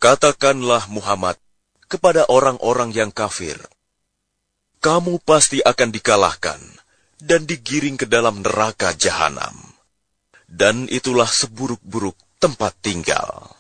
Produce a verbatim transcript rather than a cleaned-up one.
Katakanlah Muhammad kepada orang-orang yang kafir, kamu pasti akan dikalahkan dan digiring ke dalam neraka jahanam. Dan itulah seburuk-buruk tempat tinggal.